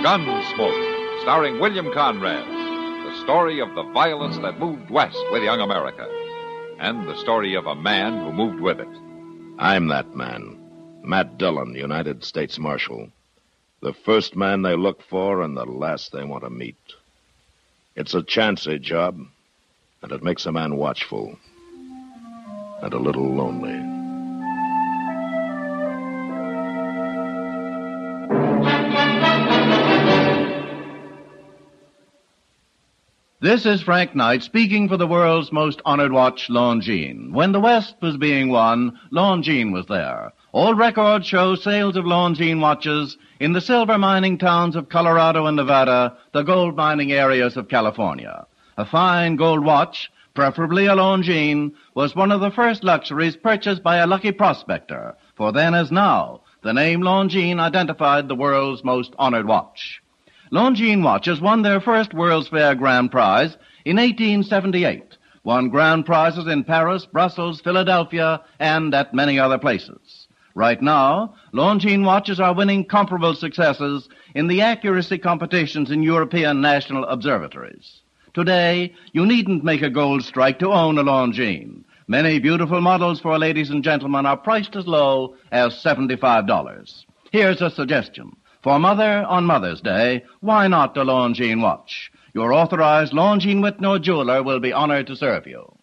Gunsmoke, starring William Conrad. The story of the violence that moved west with young America. And the story of a man who moved with it. I'm that man. Matt Dillon, United States Marshal. The first man they look for and the last they want to meet. It's a chancy job, and it makes a man watchful and a little lonely. This is Frank Knight speaking for the world's most honored watch, Longines. When the West was being won, Longines was there. Old records show sales of Longines watches in the silver mining towns of Colorado and Nevada, the gold mining areas of California. A fine gold watch, preferably a Longines, was one of the first luxuries purchased by a lucky prospector, for then as now, the name Longines identified the world's most honored watch. Longines watches won their first World's Fair Grand Prize in 1878, won grand prizes in Paris, Brussels, Philadelphia, and at many other places. Right now, Longines watches are winning comparable successes in the accuracy competitions in European national observatories. Today, you needn't make a gold strike to own a Longines. Many beautiful models for ladies and gentlemen are priced as low as $75. Here's a suggestion. For Mother on Mother's Day, why not a Longines watch? Your authorized Longines Whitnell jeweler will be honored to serve you.